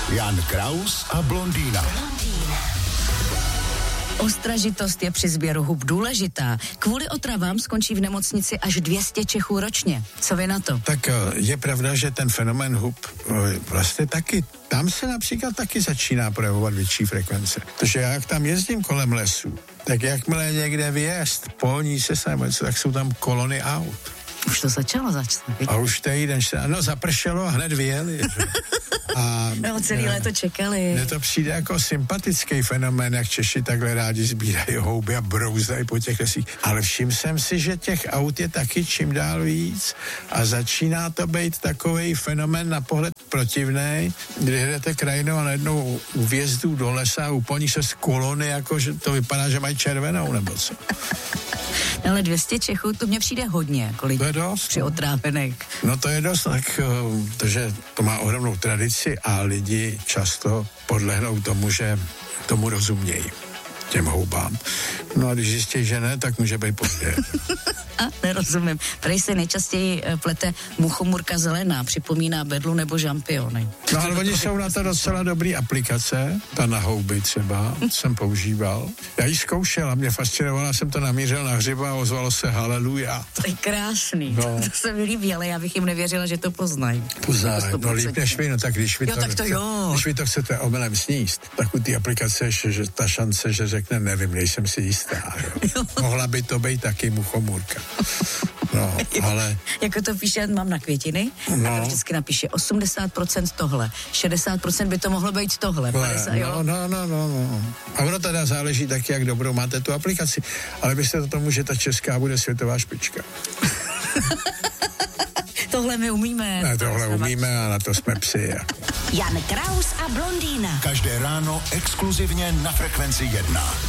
Jan Kraus a blondýna. Ostražitost je při sběru hub důležitá. Kvůli otravám skončí v nemocnici až 200 Čechů ročně. Co vy na to? Tak je pravda, že ten fenomén hub vlastně taky, tam se například taky začíná projevovat větší frekvence. Protože jak tam jezdím kolem lesu, tak jakmile někde vyjezd, polní se tak jsou tam kolony aut. Už to začalo. A už týden, zapršelo a hned vyjeli. Celý léto čekali. Mně to přijde jako sympatický fenomén, jak Češi takhle rádi sbírají houby a brouzají po těch lesích. Ale všiml jsem si, že těch aut je taky čím dál víc a začíná to být takovej fenomén na pohled protivnej, kdy jdete krajinou a najednou u vjezdů do lesa a úplně se z kolony, jako že to vypadá, že mají červenou nebo co. Ale 200 Čechů, to mně přijde hodně, kolik při otrávenek. No to je dost, tak, protože to má ohromnou tradici a lidi často podlehnou tomu, že tomu rozumějí, těm houbám. No a když zjistí, že ne, tak může být pozdě. Nerozumím. Tady se nejčastěji plete muchomurka zelená, připomíná bedlu nebo žampiony. No ale oni jsou na to docela dobrý aplikace, ta na houby třeba, jsem používal. Já ji zkoušel a mě fascinovala, jsem to namířil na hřiba a ozvalo se haleluja. To je krásný, no. To se mi líbí, ale já bych jim nevěřila, že to poznají. Poznají, no líp než vy, no tak když vy když vy to chcete omylem sníst, tak u té aplikace je že ta šance, že řekne nevím, nejsem si jistá. Jo. Mohla by to být taky muchomurka. No, ale... Jako to píše, mám na květiny, a to vždycky napíše 80% tohle, 60% by to mohlo být tohle, 50, jo? No. A ono teda záleží taky, jak dobrou máte tu aplikaci, ale myslíte tomu, že ta česká bude světová špička. Tohle my umíme. Ne, tohle umíme a na to jsme psi. Jan Kraus a blondýna. Každé ráno exkluzivně na Frekvenci 1.